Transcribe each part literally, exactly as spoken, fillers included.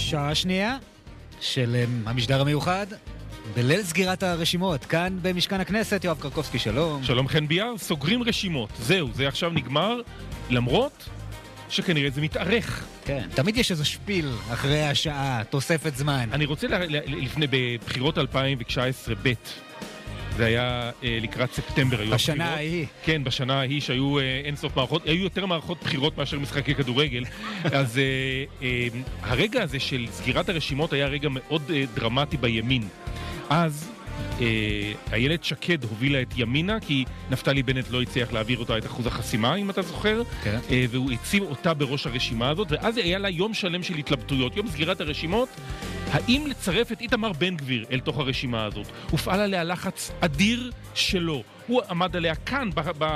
שעה שנייה של המשדר המיוחד בליל סגירת הרשימות, כאן במשכן הכנסת. יואב קרקובסקי, שלום. שלום חן ביאר, סוגרים רשימות. זהו, זה עכשיו נגמר, למרות שכנראה זה מתארך. כן, תמיד יש איזה שפיל אחרי השעה, תוספת זמן. אני רוצה ל- ל- לפני, בבחירות אלפיים תשע עשרה ב', זה היה אה, לקראת ספטמבר. בשנה ההיא. כן, בשנה ההיא שהיו אה, אינסוף מערכות, היו יותר מערכות בחירות מאשר משחקי כדורגל. אז אה, אה, הרגע הזה של סגירת הרשימות היה רגע מאוד אה, דרמטי בימין. אז אה, איילת שקד הובילה את ימינה, כי נפתלי בנט לא הצליח להעביר אותה את אחוז החסימה, אם אתה זוכר, כן. אה, והוא הציב אותה בראש הרשימה הזאת, ואז היה לה יום שלם של התלבטויות, יום סגירת הרשימות, האם לצרף את איתמר בן גביר אל תוך הרשימה הזאת. הופעל עליה לחץ אדיר שלו. הוא עמד עליה כאן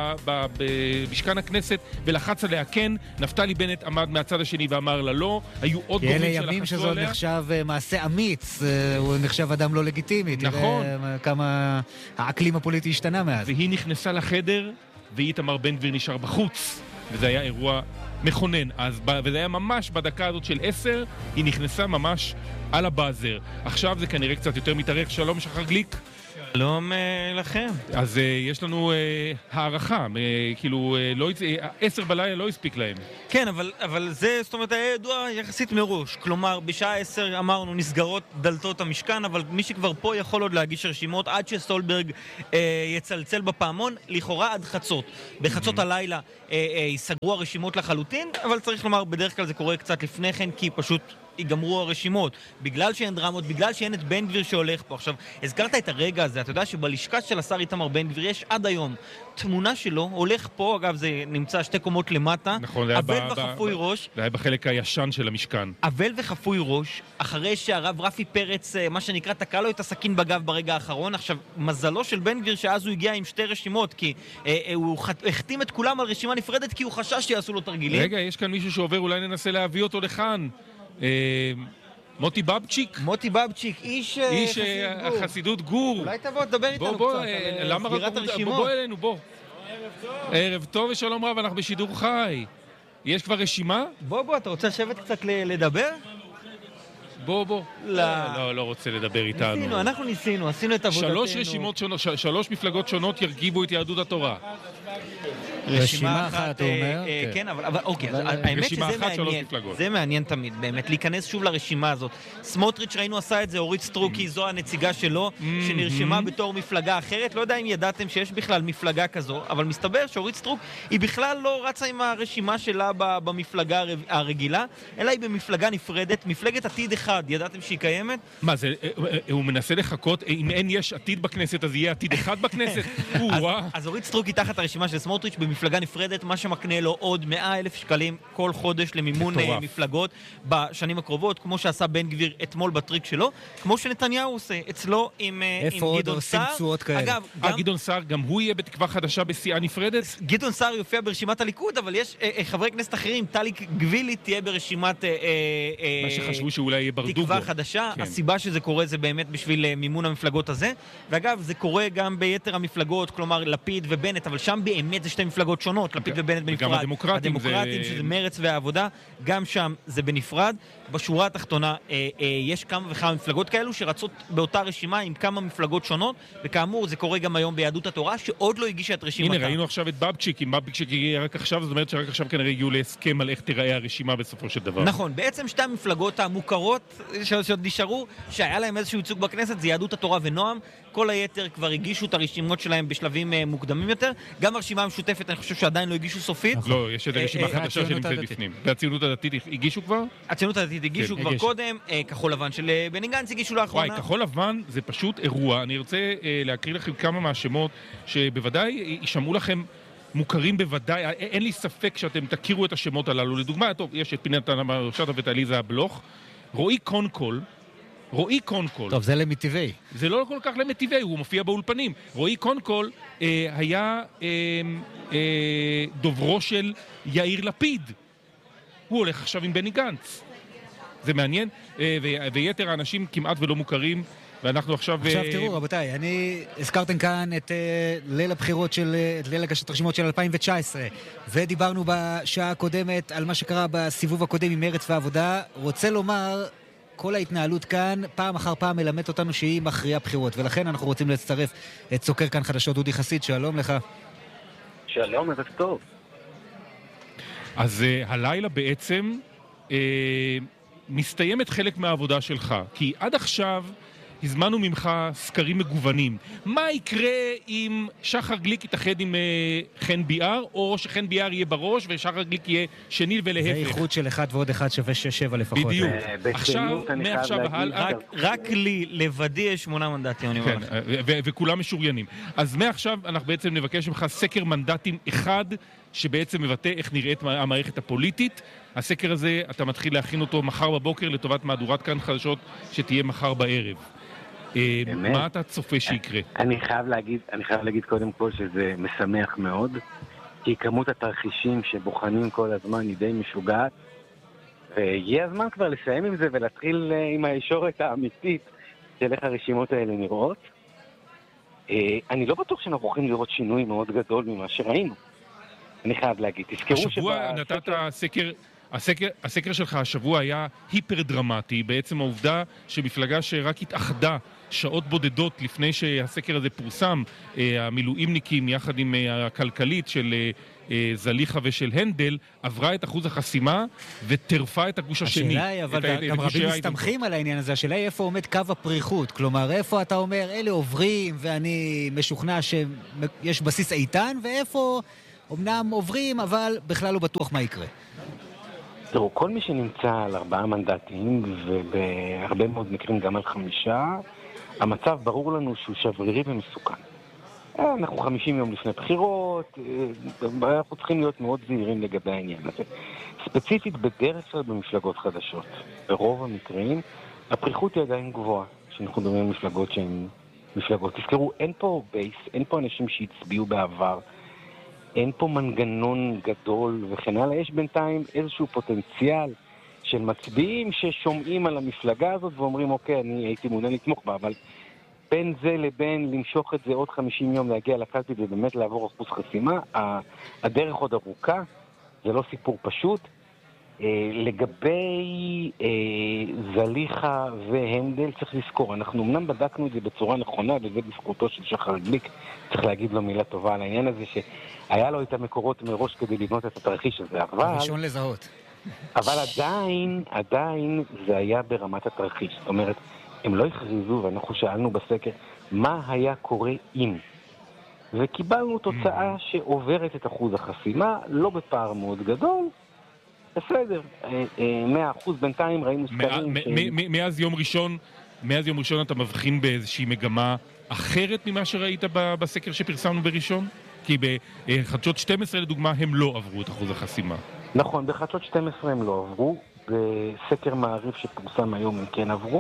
במשכן הכנסת ולחץ עליה כן. נפתלי בנט עמד מהצד השני ואמר לה לא. היו עוד גורמים שלחצו עליה. אלה ימים שזו נחשב מעשה אמיץ, הוא נחשב אדם לא לגיטימי. נכון. תראה כמה האקלים הפוליטי השתנה מאז. והיא נכנסה לחדר ואיתמר בן גביר נשאר בחוץ. וזה היה אירוע מכונן. אז, וזה היה ממש בדקה הזאת של עשר, היא נכנסה ממש על הבאזר. עכשיו זה כנראה קצת יותר מתארך. שלום שחר גליק. שלום לכם. אז יש לנו הערכה, כאילו לא, עשר בלילה לא הספיק להם. כן, אבל, אבל זה, זאת אומרת, היה ידוע יחסית מראש. כלומר, בשעה עשר אמרנו נסגרות דלתות המשכן, אבל מי שכבר פה יכול עוד להגיש רשימות עד שסולברג אה, יצלצל בפעמון, לכאורה עד חצות. בחצות הלילה אה, אה, יסגרו הרשימות לחלוטין, אבל צריך לומר, בדרך כלל זה קורה קצת לפני כן, כי פשוט ייגמרו הרשימות, בגלל שאין דרמות, בגלל שאין את בן גביר שהולך פה. עכשיו, הזכרת את הרגע הזה, אתה יודע שבלשכה של השר איתמר בן גביר יש עד היום תמונה שלו, הולך פה, אגב זה נמצא שתי קומות למטה, נכון, אבל וחפוי ב- ראש. זה היה בחלק הישן של המשכן. אבל וחפוי ראש, אחרי שהרב רפי פרץ, מה שנקרא, תקע לו את הסכין בגב ברגע האחרון. עכשיו, מזלו של בן גביר שאז הוא הגיע עם שתי רשימות, כי אה, הוא החתים את כולם על רשימה נפרדת, כי הוא חשש שיעשו לו תרגילים. רגע, יש כאן מישהו שעובר, אולי ננסה להביא אותו לכאן. מוטי בבצ'יק, מוטי בבצ'יק, איש איש החסידות גור. אולי תבוא, תדבר איתנו קצת על סגירת הרשימות. בוא אלינו, בוא. ערב טוב ושלום רב, אנחנו בשידור חי. יש כבר רשימה? בוא, בוא, אתה רוצה לשבת קצת לדבר? בוא, בוא. לא, לא רוצה לדבר איתנו. ניסינו, אנחנו ניסינו, עשינו את עבודתנו. שלוש רשימות שונות, שלוש מפלגות שונות ירכיבו את יהדות התורה. רשימה אחת, הוא אומר. כן, אבל אוקיי, האמת שזה מעניין, זה מעניין תמיד, באמת, להיכנס שוב לרשימה הזאת. סמוטריץ' ראינו עשה את זה, אורית סטרוקי, זו הנציגה שלו, שנרשמה בתור מפלגה אחרת. לא יודע אם ידעתם שיש בכלל מפלגה כזו, אבל מסתבר שאורית סטרוק היא בכלל לא רצה עם הרשימה שלה במפלגה הרגילה, אלא היא במפלגה נפרדת, מפלגת עתיד אחד. ידעתם שהיא קיימת? מה זה, הוא מנסה לחכות, אם אין יש עתיד בכנסת, אז יהיה עתיד אחד בכנסת? אז אורית סטרוק היא תחת הרשימה של סמוטריץ' במפלגה נפרדת, מה שמקנה לו עוד מאה אלף שקלים כל חודש למימון מפלגות בשנים הקרובות, כמו שעשה בן גביר אתמול בטריק שלו, כמו שנתניהו עושה אצלו עם גדעון סער. אגב, גדעון סער, גם הוא יהיה בתקווה חדשה בסיעה נפרדת? גדעון סער יופיע ברשימת הליכוד, אבל יש חברי כנסת אחרים, טלי גבילי תהיה ברשימת מה שחשבו שאולי יהיה ברדוגו. תקווה חדשה. הסיבה שזה קורה זה באמת בשביל מימון המפלגות הזה, ואגב, זה קורה גם ביתר המפלגות, כלומר לפיד ובנט, אבל שם באמת זה שתי מפלגות שונות, לפיד ובנט בנפרד. גם הדמוקרטים, הדמוקרטים זה... שזה מרץ והעבודה, גם שם זה בנפרד. בשורה התחתונה אה, אה, יש כמה וכמה מפלגות כאלו שרצות באותה רשימה עם כמה מפלגות שונות, וכאמור זה קורה גם היום ביהדות התורה שעוד לא הגישה את רשימתה. הנה, ראינו עכשיו את בבצ'יק, אם בבצ'יק יגיע רק עכשיו, זאת אומרת שרק עכשיו כנראה הגיעו להסכם על איך תיראה הרשימה בסופו של דבר. נכון, בעצם שתי המפלגות המוכרות שעוד נשארו, שהיה להם איזשהו ייצוג בכנסת, זה יהדות התורה ונועם. כל היתר כבר הגישו את הרשימות שלהם בשלבים מוקדמים יותר. גם הרשימה המשותפת, אני חושב שעדיין לא הגישו סופית. לא, יש את הרשימה חדשה שנמצאת בפנים. והציונות הדתית הגישו כבר? הציונות הדתית הגישו כבר קודם. כחול לבן של בני גנץ הגישו לאחרונה. וואי, כחול לבן זה פשוט אירוע. אני רוצה להקריא לכם כמה מהשמות שבוודאי יישמעו לכם מוכרים בוודאי. אין לי ספק שאתם תכירו את השמות הללו. לדוגמה, טוב, יש את פינת שטה ואת עליזה הבלוך. רועי קונקול, רועי קונקול. טוב, זה למטיבי. זה לא כל כך למטיבי, הוא מופיע באולפנים. רועי קונקול אה, היה אה, אה, דוברו של יאיר לפיד. הוא הולך עכשיו עם בני גנץ. זה מעניין, אה, ו- ויתר האנשים כמעט ולא מוכרים, ואנחנו עכשיו... עכשיו תראו, רבותיי, אני הזכרתם כאן את uh, ליל הבחירות של, את ליל הגשת רשימות של אלפיים תשע עשרה, ודיברנו בשעה הקודמת על מה שקרה בסיבוב הקודם עם מרץ ועבודה. רוצה לומר כל ההתנהלות כאן פעם אחר פעם מלמד אותנו שהיא מכריעה בחירות, ולכן אנחנו רוצים להצטרף את סוקר כאן חדשות דודי חסיד. שלום לך. שלום, ערב טוב. אז uh, הלילה בעצם uh, מסתיימת חלק מהעבודה שלך, כי עד עכשיו הזמנו ממך סקרים מגוונים. מה יקרה אם שחר גליק יתאחד עם uh, חן ביאר, או שחן ביאר יהיה בראש ושחר גליק יהיה שני ולהפך? זה איחוד של אחד ועוד אחד שווה שש שבע לפחות. בדיוק. אה, עכשיו, בכנות, אני מעכשיו חייב להגיד, הלאה... רק, רק לי, לבדי יש שמונה מנדטים, אני אומר כן, לך. ו- ו- וכולם משוריינים. אז מעכשיו אנחנו בעצם נבקש ממך סקר מנדטים אחד, שבעצם מבטא איך נראית המערכת הפוליטית. הסקר הזה, אתה מתחיל להכין אותו מחר בבוקר לטובת מהדורת כאן חדשות שתהיה מחר בערב. אה, באמת? מה אתה צופה שיקרה? אני חייב להגיד, אני חייב להגיד קודם כל שזה משמח מאוד, כי כמות התרחישים שבוחנים כל הזמן היא די משוגעת, והגיע הזמן כבר לסיים עם זה ולהתחיל עם הישורת האמיתית של איך הרשימות האלה נראות. אני לא בטוח שאנחנו הולכים לראות שינוי מאוד גדול ממה שראינו. אני חייב להגיד, תזכרו השבוע נתת סקר, הסקר, הסקר שלך השבוע היה היפר דרמטי, בעצם העובדה שמפלגה שרק התאחדה שעות בודדות לפני שהסקר הזה פורסם, המילואימניקים יחד עם הכלכלית של זליחה ושל הנדל, עברה את אחוז החסימה וטרפה את הגוש השני. השאלה היא, אבל גם רבים מסתמכים על העניין הזה, השאלה היא איפה עומד קו הפריחות, כלומר איפה אתה אומר אלה עוברים ואני משוכנע שיש בסיס איתן, ואיפה אמנם עוברים אבל בכלל לא בטוח מה יקרה. תראו, כל מי שנמצא על ארבעה מנדטים ובהרבה מאוד מקרים גם על חמישה, המצב ברור לנו שהוא שברירי ומסוכן. אנחנו חמישים יום לפני בחירות, אנחנו צריכים להיות מאוד זהירים לגבי העניין הזה. ספציפית בדרך כלל במפלגות חדשות, ברוב המקרים, הפריחות היא עדיין גבוהה, שאנחנו מדברים על מפלגות שהן מפלגות. תזכרו, אין פה בייס, אין פה אנשים שהצביעו בעבר, אין פה מנגנון גדול וכן הלאה, יש בינתיים איזשהו פוטנציאל של מצביעים ששומעים על המפלגה הזאת ואומרים, אוקיי, אני הייתי מעוניין לתמוך בה, אבל בין זה לבין למשוך את זה עוד חמישים יום להגיע לקלפי ובאמת לעבור אחוז חסימה, הדרך עוד ארוכה, זה לא סיפור פשוט. לגבי זליחה והנדל צריך לזכור, אנחנו אמנם בדקנו את זה בצורה נכונה, וזה בזכותו של שחר גליק, צריך להגיד לו מילה טובה על העניין הזה, שהיה לו את המקורות מראש כדי לבנות את התרחיש הזה, אבל... ראשון לזהות. אבל עדיין, עדיין זה היה ברמת התרחיש, זאת אומרת, הם לא הכריזו, ואנחנו שאלנו בסקר, מה היה קורה אם? וקיבלנו תוצאה שעוברת את אחוז החסימה, לא בפער מאוד גדול, בסדר, מאה אחוז בינתיים ראינו סקרים... מאז יום ראשון, מאז יום ראשון אתה מבחין באיזושהי מגמה אחרת ממה שראית בסקר שפרסמנו בראשון? כי בחדשות שתים עשרה לדוגמה הם לא עברו את אחוז החסימה. נכון, בחדשות שתים עשרה הם לא עברו, בסקר מעריב שפורסם היום הם כן עברו.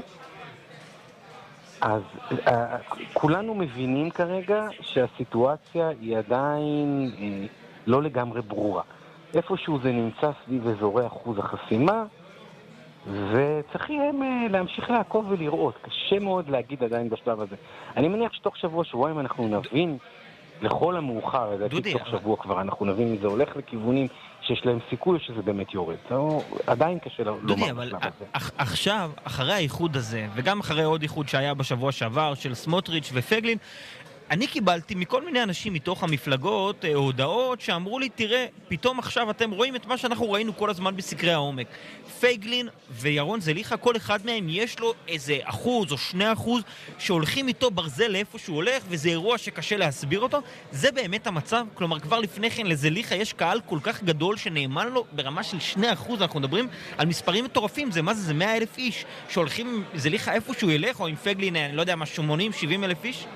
אז uh, כולנו מבינים כרגע שהסיטואציה היא עדיין uh, לא לגמרי ברורה. איפשהו זה נמצא סביב אזורי אחוז החסימה, וצריכים uh, להמשיך לעקוב ולראות. קשה מאוד להגיד עדיין בשלב הזה. אני מניח שתוך שבוע, שבועיים אנחנו נבין לכל המאוחר, לדעתי תוך שבוע כבר אנחנו נבין אם זה הולך לכיוונים שיש להם סיכוי שזה באמת יורד. עדיין קשה לומר דודי, אבל עכשיו, אחרי האיחוד הזה, וגם אחרי עוד איחוד שהיה בשבוע שעבר של סמוטריץ' ופגלין, אני קיבלתי מכל מיני אנשים מתוך המפלגות הודעות שאמרו לי, תראה, פתאום עכשיו אתם רואים את מה שאנחנו ראינו כל הזמן בסקרי העומק. פייגלין וירון זליחה, כל אחד מהם יש לו איזה אחוז או שני אחוז שהולכים איתו ברזל לאיפה שהוא הולך, וזה אירוע שקשה להסביר אותו. זה באמת המצב? כלומר, כבר לפני כן לזליחה יש קהל כל כך גדול שנאמן לו ברמה של שני אחוז. אנחנו מדברים על מספרים מטורפים. זה מה זה? זה מאה אלף איש שהולכים עם זליחה איפה שהוא ילך, או עם פייגלין, אני לא יודע מה, שמונים, שבעים אלף איש?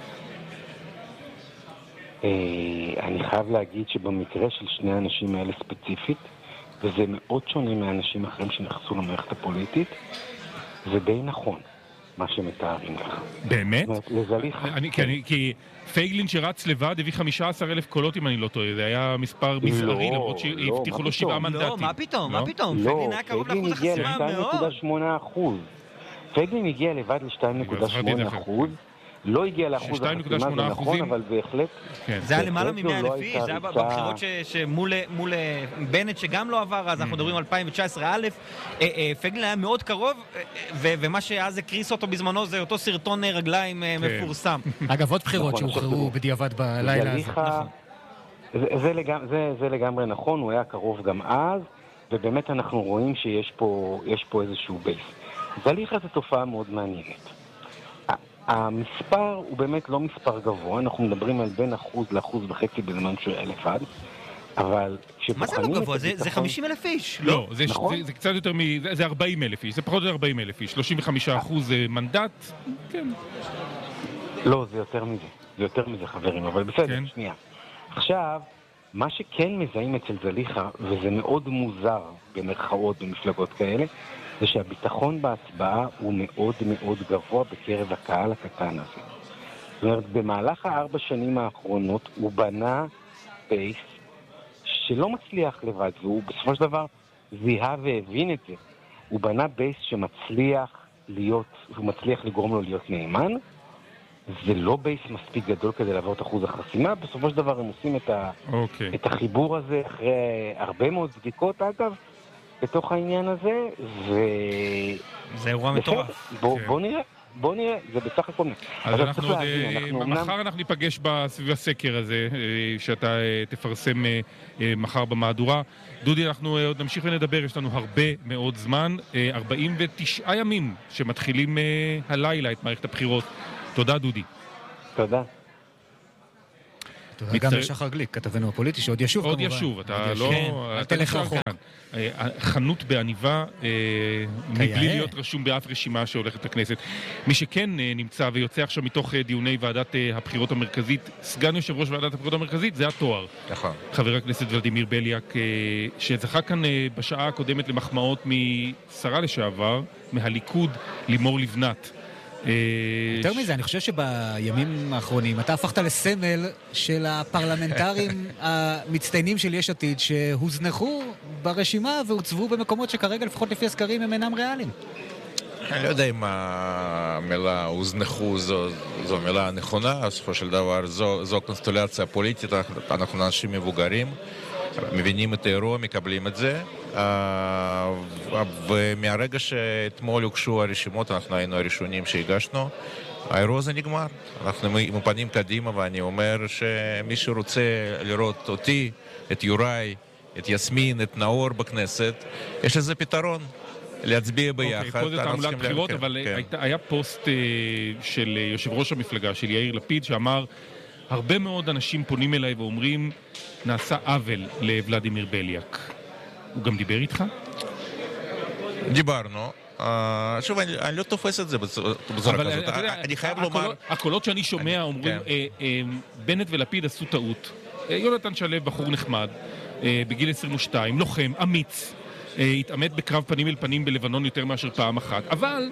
אני חייב להגיד שבמקרה של שני האנשים האלה ספציפית, וזה מאוד שונה מהאנשים אחרים שנכנסו למערכת הפוליטית, זה די נכון, מה שמתארים ככה. באמת? לזליחה. כי פייגלין שרץ לבד הביא חמישה עשר אלף קולות, אם אני לא טועה, זה היה מספר מזערי, למרות שהבטיחו לו שבעה מנדטים. לא, מה פתאום? מה פתאום? לא, פייגלין הגיע ל-שתיים נקודה שמונה אחוז. פייגלין הגיע לבד ל-שתיים נקודה שמונה אחוז, לא הגיע לאחוז החסימה, זה נכון, אבל בהחלט... זה היה למעלה מ-מאה אלף איש, זה היה בבחירות שמול בנט שגם לא עבר, אז אנחנו מדברים על אלפיים תשע עשרה א', פייגלין היה מאוד קרוב, ומה שאז הקריס אותו בזמנו זה אותו סרטון רגליים מפורסם. אגב, עוד בחירות שהוכרעו בדיעבד בלילה הזה. זה לגמרי נכון, הוא היה קרוב גם אז, ובאמת אנחנו רואים שיש פה איזשהו בייס. זליכה זו תופעה מאוד מעניינת. המספר הוא באמת לא מספר גבוה, אנחנו מדברים על בין אחוז לאחוז וחצי בזמן של אלף עד, אבל מה זה לא גבוה? זה חמישים אלף איש. לא, זה קצת יותר מ... זה ארבעים אלף איש, זה פחות או ארבעים אלף איש, שלושים וחמישה אחוז מנדט, כן. לא, זה יותר מזה, זה יותר מזה חברים, אבל בסדר, שנייה. עכשיו, מה שכן מזהים אצל זליכה, וזה מאוד מוזר במרכאות במפלגות כאלה, זה שהביטחון בהצבעה הוא מאוד מאוד גבוה בקרב הקהל הקטן הזה. זאת אומרת, במהלך הארבע שנים האחרונות הוא בנה בייס שלא מצליח לבד, והוא בסופו של דבר זיהה והבין את זה. הוא בנה בייס שמצליח להיות, הוא מצליח לגרום לו להיות נאמן. זה לא בייס מספיק גדול כדי לעבור את אחוז החסימה, בסופו של דבר הם עושים את, ה... okay. את החיבור הזה אחרי הרבה מאוד בדיקות, אגב, בתוך העניין הזה, ו... זה אירוע מטורף. בוא, בוא נראה, בוא נראה, זה בסך הכל. אז אנחנו עוד, מחר אנחנו ניפגש בסביב הסקר הזה, שאתה תפרסם מחר במהדורה. דודי, אנחנו עוד נמשיך ונדבר, יש לנו הרבה מאוד זמן, ארבעים ותשעה ימים שמתחילים הלילה את מערכת הבחירות. תודה, דודי. תודה. תודה גם לשחר גליק, כתבנו הפוליטי, שעוד ישוב כמובן. עוד ישוב, אתה לא... אל תלך רחוק. חנות בעניבה, מבלי להיות רשום באף רשימה שהולכת לכנסת. מי שכן נמצא ויוצא עכשיו מתוך דיוני ועדת הבחירות המרכזית, סגן יושב ראש ועדת הבחירות המרכזית, זה התואר. נכון. חבר הכנסת ולדימיר בליאק, שזכה כאן בשעה הקודמת למחמאות משרה לשעבר, מהליכוד, לימור לבנת. יותר מזה, אני חושב שבימים האחרונים אתה הפכת לסמל של הפרלמנטרים המצטיינים של יש עתיד שהוזנחו ברשימה והוצבו במקומות שכרגע לפחות לפי הסקרים הם אינם ריאליים. אני לא יודע אם המילה הוזנחו זו, זו מילה נכונה, בסופו של דבר זו, זו קונסטלציה פוליטית, אנחנו אנשים מבוגרים, מבינים את האירוע, מקבלים את זה, ומהרגע שאתמול הוגשו הרשימות, אנחנו היינו הראשונים שהגשנו, האירוע הזה נגמר. אנחנו מפנים קדימה, ואני אומר שמי שרוצה לראות אותי, את יוראי, את יסמין, את נאור בכנסת, יש לזה פתרון. להצביע ביחד. פה זה תעמולת בחירות, אבל היה פוסט של יושב ראש המפלגה, של יאיר לפיד, שאמר, הרבה מאוד אנשים פונים אליי ואומרים, נעשה עוול לוולדימיר בליאק. הוא גם דיבר איתך? דיברנו. שוב, אני לא תופס את זה בצורה כזאת. אני חייב לומר... הקולות שאני שומע אומרים, בנט ולפיד עשו טעות. יונתן שלו, בחור נחמד, בגיל עשרים ושתיים, לוחם, אמיץ, התעמת בקרב פנים אל פנים בלבנון יותר מאשר פעם אחת. אבל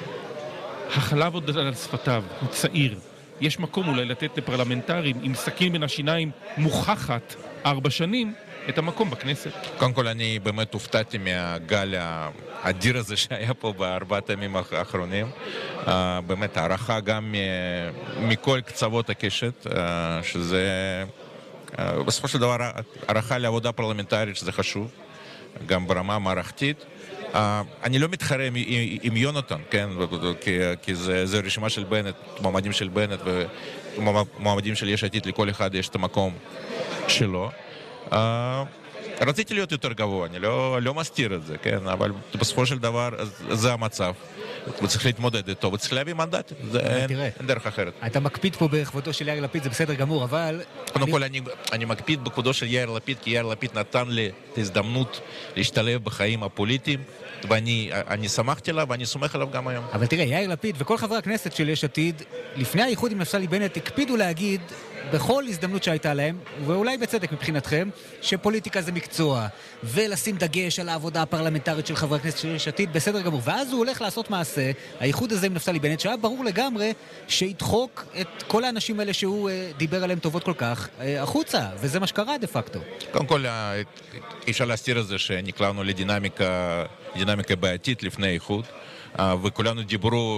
החלב עוד על שפתיו, הוא צעיר. יש מקום אולי לתת לפרלמנטרים עם סכין בין השיניים מוכחת ארבע שנים את המקום בכנסת. קודם כל אני באמת הופתעתי מהגל האדיר הזה שהיה פה בארבעת הימים האחרונים. Uh, באמת הערכה גם uh, מכל קצוות הקשת, uh, שזה uh, בסופו של דבר הערכה לעבודה פרלמנטרית שזה חשוב, גם ברמה מערכתית. Uh, אני לא מתחרה עם, עם, עם יונתן, כן? כי, כי זה, זה רשימה של בנט, מועמדים של בנט ומועמדים של יש עתיד, לכל אחד יש את המקום שלו. Uh, רציתי להיות יותר גבוה, אני לא, לא מסתיר את זה, כן? אבל בסופו של דבר זה המצב. וצריך להתמודד איתו, וצריך להביא מנדט. זה אין, אין דרך אחרת. אתה מקפיד פה בכבודו של יאיר לפיד, זה בסדר גמור, אבל... קודם אני... כל, אני, אני מקפיד בכבודו של יאיר לפיד, כי יאיר לפיד נתן לי את ההזדמנות להשתלב בחיים הפוליטיים, ואני אני שמחתי עליו, ואני סומך עליו גם היום. אבל תראה, יאיר לפיד וכל חברי הכנסת של יש עתיד, לפני האיחוד עם נפתלי בנט, הקפידו להגיד בכל הזדמנות שהייתה להם, ואולי בצדק מבחינתכם, שפוליטיקה זה מקצוע, ולשים דגש על העבודה הפרלמנטרית של חברי הכנסת של יש עתיד, בסדר גמור. ואז הוא הולך לעשות מעשה, האיחוד הזה עם נפתלי בנט, שהיה ברור לגמרי שידחוק את כל האנשים האלה שהוא דיבר עליהם טובות כל כך, החוצה, וזה מה שקרה דה פקטו. קודם כל, אפשר להסתיר את זה שנקלענו לדינמיקה, דינמיקה בעייתית לפני האיחוד, וכולנו דיברו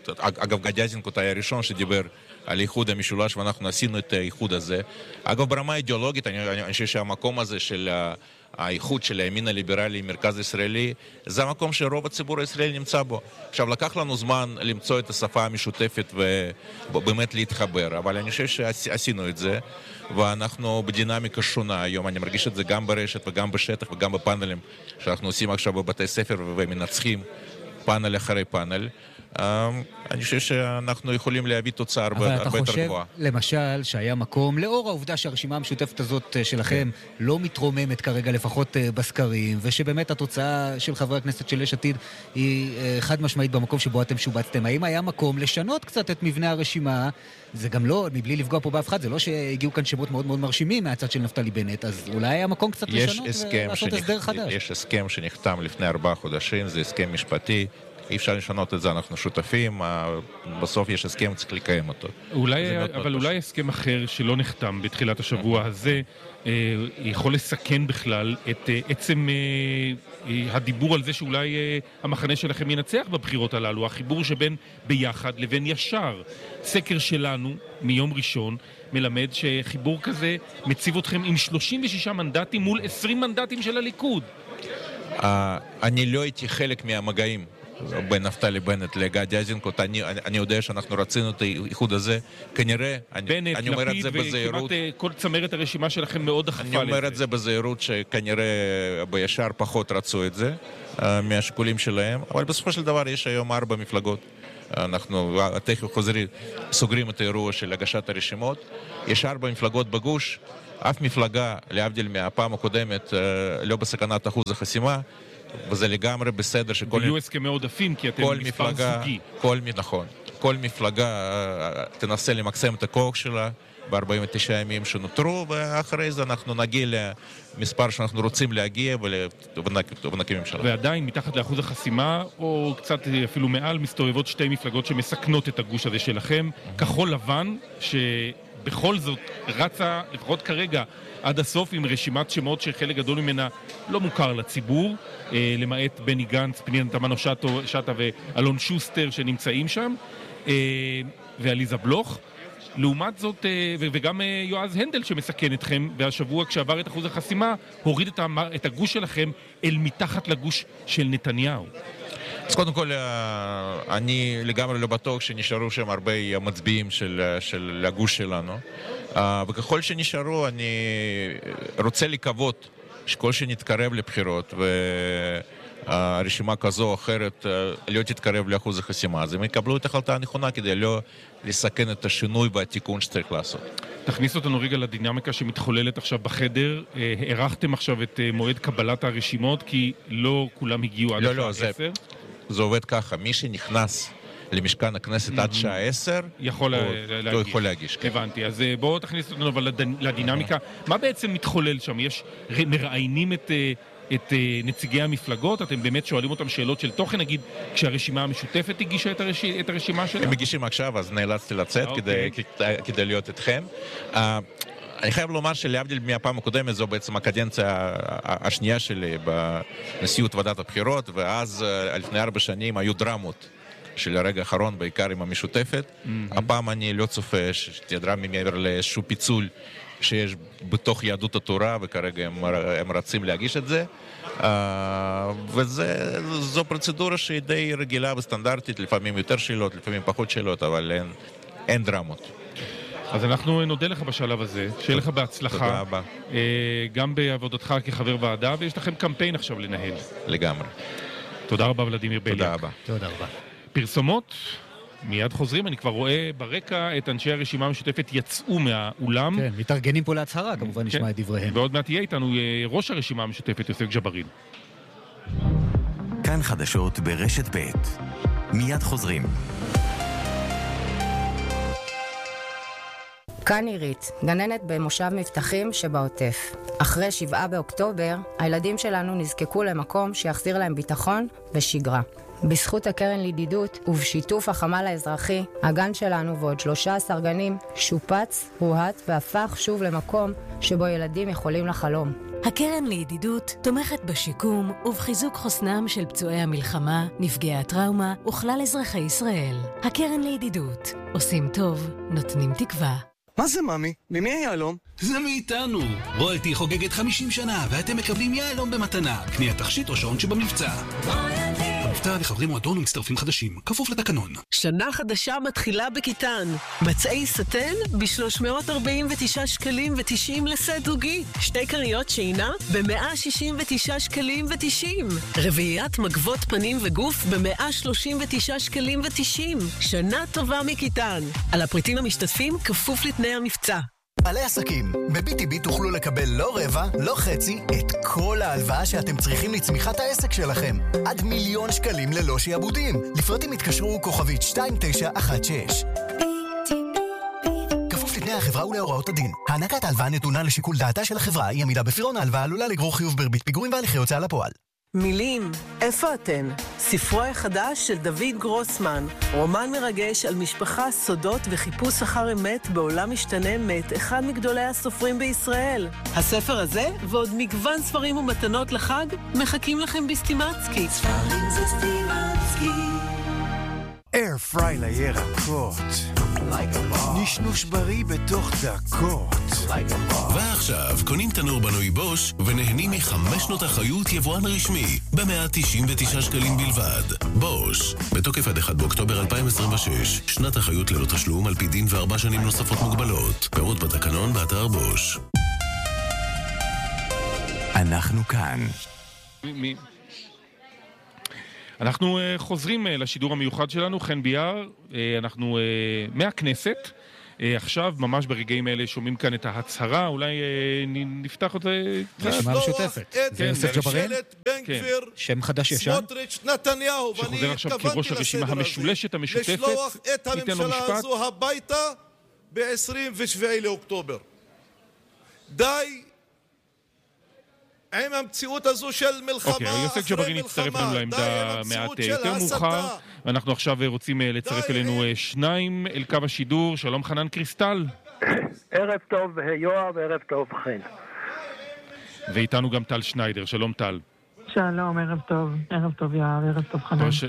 אגב, גדי איזנקוט היה הראשון שדיבר על איחוד המשולש, ואנחנו עשינו את האיחוד הזה. אגב, ברמה האידיאולוגית, אני, אני חושב שהמקום הזה של האיחוד של הימין הליברלי, מרכז ישראלי, זה המקום שרוב הציבור הישראלי נמצא בו. עכשיו, לקח לנו זמן למצוא את השפה המשותפת ובאמת להתחבר, אבל אני חושב שעשינו את זה, ואנחנו בדינמיקה שונה היום. אני מרגיש את זה גם ברשת וגם בשטח וגם בפאנלים שאנחנו עושים עכשיו בבתי ספר ומנצחים פאנל אחרי פאנל. אני חושב שאנחנו יכולים להביא תוצאה הרבה יותר גבוהה. אבל אתה חושב, למשל, שהיה מקום, לאור העובדה שהרשימה המשותפת הזאת שלכם לא מתרוממת כרגע, לפחות בסקרים, ושבאמת התוצאה של חברי הכנסת של יש עתיד היא חד משמעית במקום שבו אתם שובצתם. האם היה מקום לשנות קצת את מבנה הרשימה? זה גם לא, מבלי לפגוע פה באף אחד, זה לא שהגיעו כאן שמות מאוד מאוד מרשימים מהצד של נפתלי בנט, אז אולי היה מקום קצת לשנות ולעשות הסדר חדש. יש הסכם שנחתם לפני ארבעה חודשים, זה הסכם משפטי. אי אפשר לשנות את זה, אנחנו שותפים, בסוף יש הסכם, צריך לקיים אותו. אולי, אבל אולי הסכם אחר שלא נחתם בתחילת השבוע הזה, יכול לסכן בכלל את עצם הדיבור על זה שאולי המחנה שלכם ינצח בבחירות הללו, החיבור שבין ביחד לבין ישר. סקר שלנו מיום ראשון מלמד שחיבור כזה מציב אתכם עם שלושים ושישה מנדטים מול עשרים מנדטים של הליכוד. אני לא הייתי חלק מהמגעים בין נפתלי בנט לגדי איזנקוט. אני, אני יודע שאנחנו רצינו את האיחוד הזה. כנראה, אני, אני אומר את זה בזהירות. וכמעט כל צמרת הרשימה שלכם מאוד דחפה לזה. אני אומר את זה בזהירות שכנראה בישר פחות רצו את זה, מהשיקולים שלהם. אבל בסופו של דבר יש היום ארבע מפלגות. אנחנו תכף חוזרים, סוגרים את האירוע של הגשת הרשימות. יש ארבע מפלגות בגוש. אף מפלגה, להבדיל מהפעם הקודמת, לא בסכנת אחוז החסימה. וזה לגמרי בסדר שכל... ויהיו הסכמי עודפים, כי אתם מספר סוגי. כל, נכון. כל מפלגה תנסה למקסם את הכוח שלה ב-ארבעים ותשעה ימים שנותרו, ואחרי זה אנחנו נגיע למספר שאנחנו רוצים להגיע ונקים ממשלה. ועדיין, מתחת לאחוז החסימה, או קצת אפילו מעל, מסתובבות שתי מפלגות שמסכנות את הגוש הזה שלכם. כחול לבן, שבכל זאת רצה, לפחות כרגע, עד הסוף עם רשימת שמות שחלק גדול ממנה לא מוכר לציבור, אה, למעט בני גנץ, פנינה תמנו שטה ואלון שוסטר שנמצאים שם, אה, ועליזה בלוך. לעומת זאת, אה, וגם אה, יועז הנדל שמסכן אתכם, והשבוע כשעבר את אחוז החסימה, הוריד את, המ... את הגוש שלכם אל מתחת לגוש של נתניהו. אז קודם כל, אני לגמרי לא בטוח שנשארו שם הרבה מצביעים של, של הגוש שלנו. וככל שנשארו, אני רוצה לקוות שכל שנתקרב לבחירות והרשימה כזו או אחרת לא תתקרב לאחוז החסימה, אז הם יקבלו את ההחלטה הנכונה כדי לא לסכן את השינוי והתיקון שצריך לעשות. תכניס אותנו רגע לדינמיקה שמתחוללת עכשיו בחדר. הערכתם עכשיו את מועד קבלת הרשימות, כי לא כולם הגיעו עד לא, השעה לא, עשר. זה, זה עובד ככה, מי שנכנס למשכן הכנסת עד שעה עשר, יכול להגיש. יכול להגיש, כן. הבנתי, אז בואו תכניס אותנו אבל לדינמיקה. מה בעצם מתחולל שם? יש מראיינים את... את נציגי המפלגות, אתם באמת שואלים אותם שאלות של תוכן, נגיד, כשהרשימה המשותפת הגישה את, הרש... את הרשימה שלה? הם מגישים עכשיו, אז נאלצתי לצאת okay. כדי, כדי, כדי להיות איתכם. Uh, אני חייב לומר שלהבדיל מהפעם הקודמת, זו בעצם הקדנציה השנייה שלי בנשיאות ועדת הבחירות, ואז לפני ארבע שנים היו דרמות של הרגע האחרון, בעיקר עם המשותפת. Mm-hmm. הפעם אני לא צופה שתהיה דרמה מעבר לאיזשהו פיצול שיש בתוך יהדות התורה, וכרגע הם, הם רצים להגיש את זה. Uh, וזו פרוצדורה שהיא די רגילה וסטנדרטית, לפעמים יותר שאלות, לפעמים פחות שאלות, אבל אין, אין דרמות. אז אנחנו נודה לך בשלב הזה, שיהיה לך בהצלחה. תודה רבה. Uh, גם בעבודתך כחבר ועדה, ויש לכם קמפיין עכשיו לנהל. לגמרי. תודה רבה, ולדימיר בליאק. תודה רבה. תודה רבה. פרסומות, מיד חוזרים, אני כבר רואה ברקע את אנשי הרשימה המשותפת יצאו מהאולם. כן, מתארגנים פה להצהרה, כמובן נשמע כן. את דבריהם. ועוד מעט יהיה איתנו ראש הרשימה המשותפת, יוסף ג'בארין. כאן חדשות ברשת ב' מיד חוזרים. כאן עירית, גננת במושב מבטחים שבעוטף. אחרי שבעה באוקטובר, הילדים שלנו נזקקו למקום שיחזיר להם ביטחון ושגרה. בזכות הקרן לידידות ובשיתוף החמ"ל האזרחי, הגן שלנו ועוד שלושה עשר גנים שופץ, הוהט והפך שוב למקום שבו ילדים יכולים לחלום. הקרן לידידות תומכת בשיקום ובחיזוק חוסנם של פצועי המלחמה, נפגעי הטראומה וכלל אזרחי ישראל. הקרן לידידות. עושים טוב, נותנים תקווה. מה זה ממי? ממי היהלום? זה מאיתנו. רויאלטי חוגגת חמישים שנה ואתם מקבלים יהלום במתנה. קניית תכשיט או שעון שבמבצע. המבצע לחברים מועדון ומצטרפים חדשים, כפוף לתקנון. שנה חדשה מתחילה בכיתן. מצעי סטן ב-שלוש מאות ארבעים ותשעה שקלים ותשעים לסט זוגי. שתי קריות שינה ב-מאה שישים ותשעה שקלים ותשעים. רביעיית מגבות פנים וגוף ב-מאה שלושים ותשעה שקלים ותשעים. שנה טובה מכיתן. על הפריטים המשתתפים כפוף לתנאי המבצע. בעלי עסקים, ב-בי טי בי תוכלו לקבל לא רבע, לא חצי, את כל ההלוואה שאתם צריכים לצמיחת העסק שלכם. עד מיליון שקלים ללא שיעבודים. לפרטים התקשרו כוכבית שתיים תשע אחת שש. כפוף לתנאי החברה ולהוראות הדין. הענקת ההלוואה נתונה לשיקול דעתה של החברה, אי עמידה בפירעון ההלוואה עלולה לגרור חיוב בריבית פיגורים והליכי הוצאה לפועל. מילים, איפה אתן? ספרו החדש של דוד גרוסמן, רומן מרגש על משפחה, סודות וחיפוש אחר אמת בעולם משתנה מאת אחד מגדולי הסופרים בישראל. הספר הזה ועוד מגוון ספרים ומתנות לחג מחכים לכם בסטימצקי. ספרים זה סטימצקי. אייר פריי לירקות, נשנוש בריא בתוך דקות. ועכשיו קונים תנור בנוי בוש ונהנים מחמש שנות אחריות יבואן רשמי ב-מאה תשעים ותשעה שקלים בלבד. בוש, בתוקף עד אחד באוקטובר אלפיים עשרים ושש, שנת אחריות ללא תשלום על פי דין וארבע שנים נוספות מוגבלות. פירוט בתקנון באתר בוש. אנחנו כאן. מי? אנחנו uh, חוזרים uh, לשידור המיוחד שלנו, חן ביאר, uh, אנחנו uh, מהכנסת, uh, עכשיו ממש ברגעים האלה שומעים כאן את ההצהרה, אולי uh, נפתח את זה... רשימה משותפת, זה יוסף ג'בארין, שם חדש ישן, סמוטריץ' נתניהו, שחוזר עכשיו כראש הרשימה המשולשת המשותפת, לשלוח את הממשלה הזו הביתה ב-עשרים ושבעה לאוקטובר. די עם המציאות הזו של מלחמה אחרי מלחמה. יוסף ג'בארין הצטרף לנו לעמדה מעט יותר מאוחר, ואנחנו עכשיו רוצים לצרף אלינו שניים אל קו השידור. שלום חנן קריסטל. ערב טוב יואב, ערב טוב חן. ואיתנו גם טל שניידר. שלום טל. שלום, ערב טוב. ערב טוב יואב, ערב טוב חנן. פרש...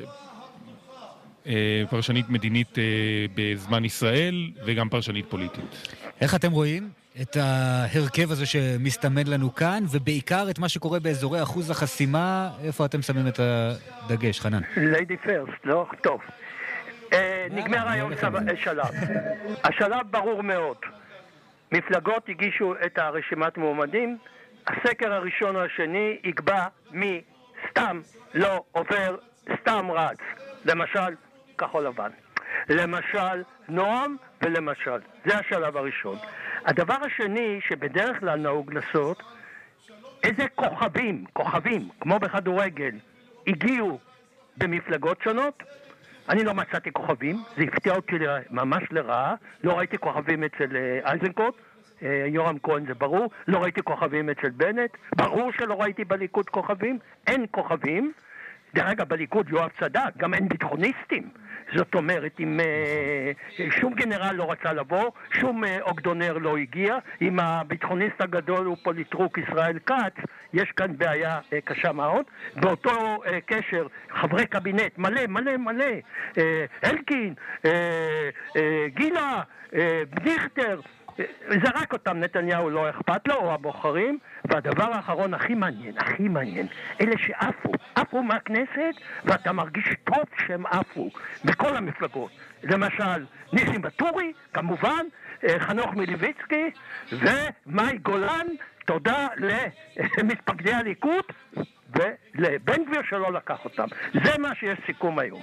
פרשנית מדינית בזמן ישראל וגם פרשנית פוליטית. איך אתם רואים את ההרכב הזה שמסתמן לנו כאן, ובעיקר את מה שקורה באזורי אחוז החסימה? איפה אתם שמים את הדגש, חנן? ליידי פרסט, לא? טוב. נגמר היום שלב. השלב ברור מאוד. מפלגות הגישו את הרשימת מועמדים, הסקר הראשון או השני יקבע מי סתם לא עובר, סתם רץ. למשל, כחול לבן. למשל, נועם ולמשל. זה השלב הראשון. הדבר השני שבדרך כלל נהוג לעשות, איזה כוכבים, כוכבים, כמו בכדורגל, הגיעו במפלגות שונות. אני לא מצאתי כוכבים, זה הפתיע אותי ממש לרעה, לא ראיתי כוכבים אצל איזנקוט, יורם כהן זה ברור, לא ראיתי כוכבים אצל בנט, ברור שלא ראיתי בליכוד כוכבים, אין כוכבים. דרך אגב, בליכוד יואב צדק, גם אין ביטחוניסטים. זאת אומרת, אם uh, שום גנרל לא רצה לבוא, שום uh, אוגדונר לא הגיע, אם הביטחוניסט הגדול הוא פוליטרוק ישראל כץ, יש כאן בעיה uh, קשה מאוד. באותו uh, קשר, חברי קבינט, מלא, מלא, מלא, uh, אלקין, uh, uh, גילה, uh, בדיכטר, זרק אותם, נתניהו לא אכפת לו, או הבוחרים. והדבר האחרון הכי מעניין, הכי מעניין, אלה שעפו, עפו מהכנסת, ואתה מרגיש טוב שהם עפו, בכל המפלגות. למשל, ניסים בטורי, כמובן, חנוך מלביצקי, ומאי גולן, תודה למתפקדי הליכוד, ולבן גביר שלא לקח אותם. זה מה שיש סיכום היום.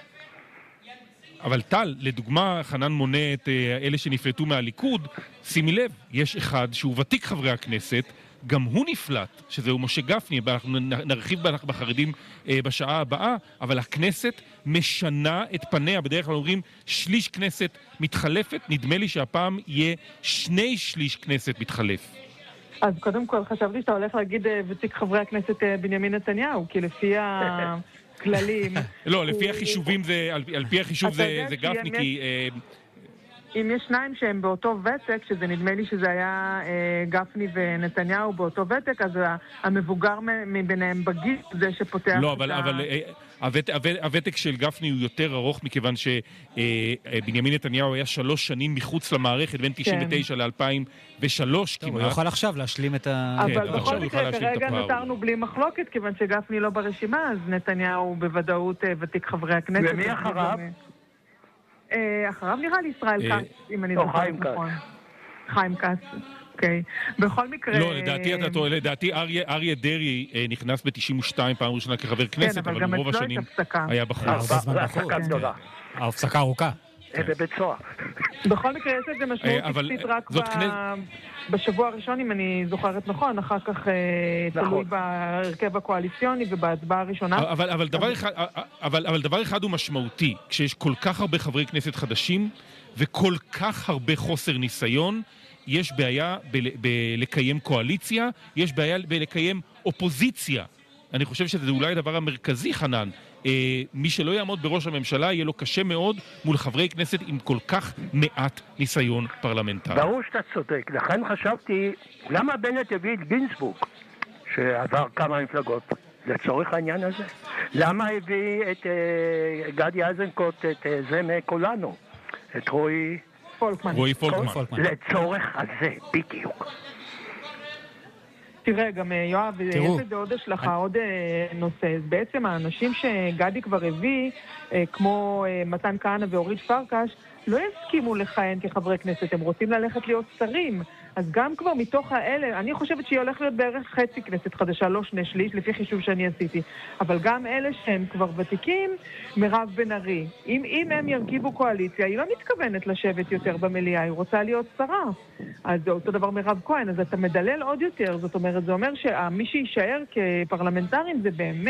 אבל טל, לדוגמה, חנן מונה את אלה שנפלטו מהליכוד, שימי לב, יש אחד שהוא ותיק חברי הכנסת, גם הוא נפלט, שזהו משה גפני, אנחנו נרחיב בחרדים בשעה הבאה, אבל הכנסת משנה את פניה, בדרך כלל אומרים שליש כנסת מתחלפת, נדמה לי שהפעם יהיה שני שליש כנסת מתחלף. אז קודם כל חשבתי שאתה הולך להגיד ותיק חברי הכנסת בנימין נתניהו, כי לפי ה... כללים. לא, לפי החישובים זה, על פי החישוב זה גפני, כי אם יש שניים שהם באותו ותק, שזה נדמה לי שזה היה אה, גפני ונתניהו באותו ותק, אז המבוגר מביניהם בגיל זה שפותח לא, את אבל, ה... אבל הוות, הוות, הוותק של גפני הוא יותר ארוך, מכיוון שבנימין נתניהו היה שלוש שנים מחוץ למערכת, בין תשעים ותשע ל-אלפיים ושלוש כמעט. הוא יוכל עכשיו להשלים את ה... אבל כן, בכל מקרה, כרגע נותרנו בלי מחלוקת, כיוון שגפני לא ברשימה, אז נתניהו בוודאות ותיק חברי הכנסת. ומי אחריו? אחריו נראה לי ישראל כץ, אם אני זוכרת נכון. חיים כץ, אוקיי. בכל מקרה... לא, לדעתי אתה טועה, לדעתי אריה דרעי נכנס ב-תשעים ושתיים פעם ראשונה כחבר כנסת, אבל ברוב השנים היה בחוץ. הפסקה גדולה. ההפסקה ארוכה. בבית סוהר. בכל מקרה יש לזה משמעות כפתית רק בשבוע הראשון, אם אני זוכרת נכון, אחר כך תלוי בהרכב הקואליציוני ובהצבעה הראשונה. אבל דבר אחד הוא משמעותי, כשיש כל כך הרבה חברי כנסת חדשים וכל כך הרבה חוסר ניסיון, יש בעיה בלקיים קואליציה, יש בעיה בלקיים אופוזיציה. אני חושב שזה אולי הדבר המרכזי, חנן. מי שלא יעמוד בראש הממשלה יהיה לו קשה מאוד מול חברי כנסת עם כל כך מעט ניסיון פרלמנטרי. ברור שאתה צודק, לכן חשבתי, למה בנט הביא את גינזבורג, שעבר כמה מפלגות, לצורך העניין הזה? למה הביא את uh, גדי איזנקוט, את uh, זה מכולנו, את רועי פולקמן. רועי פולקמן. לצורך הזה, בדיוק. תראה, גם יואב, יש לזה עוד השלכה, עוד נושא. בעצם האנשים שגדי כבר הביא, כמו מתן כהנא ואורית פרקש, לא יסכימו לכהן כחברי כנסת, הם רוצים ללכת להיות שרים. אז גם כבר מתוך האלה, אני חושבת שהיא הולכת להיות בערך חצי כנסת חדשה, לא שני שליש, לפי חישוב שאני עשיתי. אבל גם אלה שהם כבר ותיקים, מירב בן ארי. אם, אם הם ירכיבו קואליציה, היא לא מתכוונת לשבת יותר במליאה, היא רוצה להיות שרה. אז זה אותו דבר מירב כהן, אז אתה מדלל עוד יותר. זאת אומרת, זה אומר שמי שישאר כפרלמנטרים זה באמת